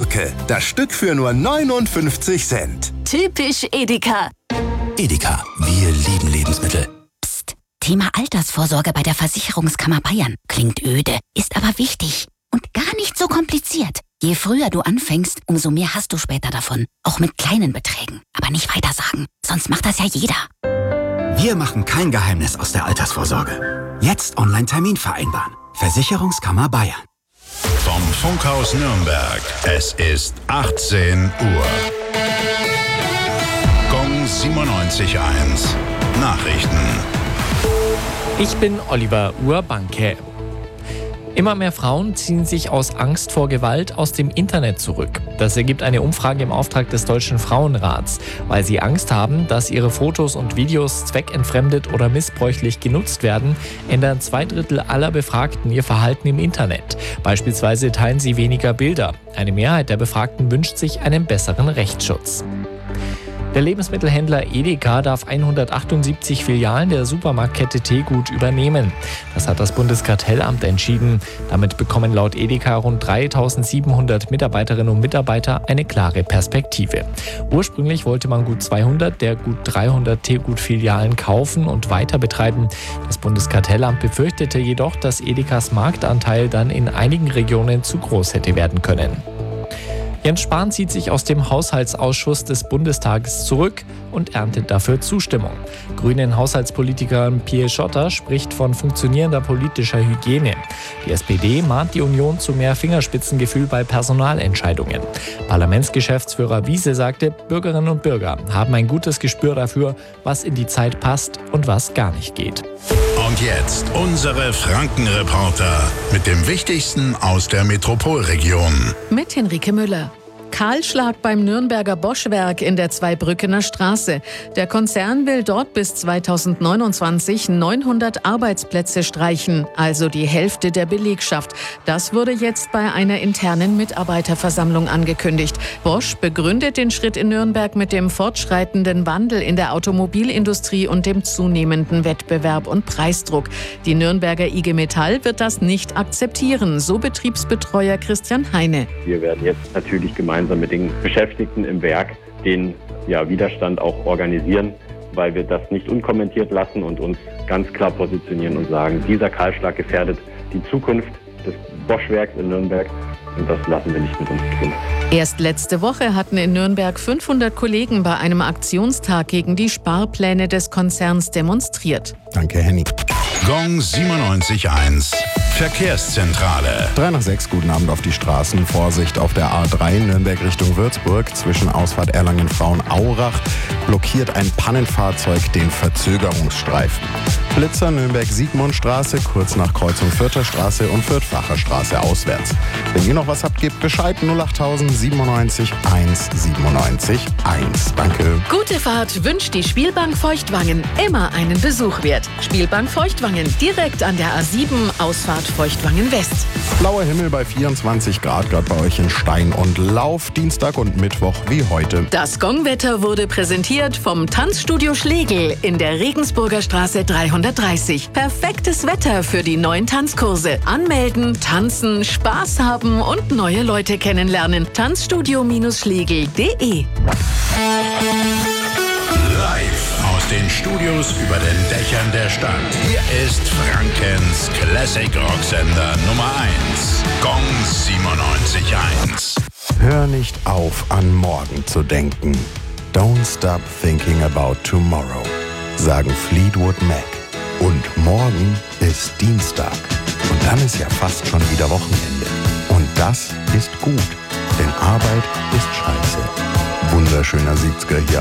Gurke. Das Stück für nur 59 Cent. Typisch Edeka. Edeka, wir lieben Lebensmittel. Psst, Thema Altersvorsorge bei der Versicherungskammer Bayern. Klingt öde, ist aber wichtig und gar nicht so kompliziert. Je früher du anfängst, umso mehr hast du später davon. Auch mit kleinen Beträgen. Aber nicht weitersagen, sonst macht das ja jeder. Wir machen kein Geheimnis aus der Altersvorsorge. Jetzt Online-Termin vereinbaren. Versicherungskammer Bayern. Vom Funkhaus Nürnberg. Es ist 18 Uhr. Gong 97.1. Nachrichten. Ich bin Oliver Urbanke. Immer mehr Frauen ziehen sich aus Angst vor Gewalt aus dem Internet zurück. Das ergibt eine Umfrage im Auftrag des Deutschen Frauenrats. Weil sie Angst haben, dass ihre Fotos und Videos zweckentfremdet oder missbräuchlich genutzt werden, ändern 2/3 aller Befragten ihr Verhalten im Internet. Beispielsweise teilen sie weniger Bilder. Eine Mehrheit der Befragten wünscht sich einen besseren Rechtsschutz. Der Lebensmittelhändler Edeka darf 178 Filialen der Supermarktkette Tegut übernehmen. Das hat das Bundeskartellamt entschieden. Damit bekommen laut Edeka rund 3.700 Mitarbeiterinnen und Mitarbeiter eine klare Perspektive. Ursprünglich wollte man gut 200 der gut 300 Tegut-Filialen kaufen und weiter betreiben. Das Bundeskartellamt befürchtete jedoch, dass Edekas Marktanteil dann in einigen Regionen zu groß hätte werden können. Jens Spahn zieht sich aus dem Haushaltsausschuss des Bundestages zurück und erntet dafür Zustimmung. Grünen Haushaltspolitiker Pierre Schotter spricht von funktionierender politischer Hygiene. Die SPD mahnt die Union zu mehr Fingerspitzengefühl bei Personalentscheidungen. Parlamentsgeschäftsführer Wiese sagte, Bürgerinnen und Bürger haben ein gutes Gespür dafür, was in die Zeit passt und was gar nicht geht. Und jetzt unsere Frankenreporter mit dem Wichtigsten aus der Metropolregion. Mit Henrike Müller. Kahlschlag beim Nürnberger Bosch-Werk in der Zweibrückener Straße. Der Konzern will dort bis 2029 900 Arbeitsplätze streichen, also die Hälfte der Belegschaft. Das wurde jetzt bei einer internen Mitarbeiterversammlung angekündigt. Bosch begründet den Schritt in Nürnberg mit dem fortschreitenden Wandel in der Automobilindustrie und dem zunehmenden Wettbewerb und Preisdruck. Die Nürnberger IG Metall wird das nicht akzeptieren, so Betriebsbetreuer Christian Heine. Wir werden jetzt natürlich gemeinsam mit den Beschäftigten im Werk den Widerstand auch organisieren, weil wir das nicht unkommentiert lassen und uns ganz klar positionieren und sagen, dieser Kahlschlag gefährdet die Zukunft des Bosch-Werks in Nürnberg und das lassen wir nicht mit uns tun. Erst letzte Woche hatten in Nürnberg 500 Kollegen bei einem Aktionstag gegen die Sparpläne des Konzerns demonstriert. Danke, Henny. Gong 97.1. Verkehrszentrale. 3/6, guten Abend auf die Straßen. Vorsicht auf der A3 Nürnberg Richtung Würzburg. Zwischen Ausfahrt Erlangen-Frauenaurach blockiert ein Pannenfahrzeug den Verzögerungsstreifen. Blitzer Nürnberg-Siegmundstraße, kurz nach Kreuzung Fürther Straße und Fürth-Facher Straße auswärts. Wenn ihr noch was habt, gebt Bescheid. 08000 97 1 97 1. Danke. Gute Fahrt wünscht die Spielbank Feuchtwangen. Immer einen Besuch wert. Spielbank Feuchtwangen, direkt an der A7, Ausfahrt Feuchtwangen West. Blauer Himmel bei 24 Grad, gerade bei euch in Stein und Lauf. Dienstag und Mittwoch wie heute. Das Gongwetter wurde präsentiert vom Tanzstudio Schlegel in der Regensburger Straße 330. Perfektes Wetter für die neuen Tanzkurse. Anmelden, tanzen, Spaß haben und neue Leute kennenlernen. Tanzstudio-schlegel.de. Live aus den Studios über den Dächern der Stadt. Hier ist Frankens Classic Rocksender Nummer 1. Gong 97.1. Hör nicht auf, an morgen zu denken. Don't stop thinking about tomorrow, sagen Fleetwood Mac. Und morgen ist Dienstag. Und dann ist ja fast schon wieder Wochenende. Und das ist gut, denn Arbeit ist scheiße. Wunderschöner 70er hier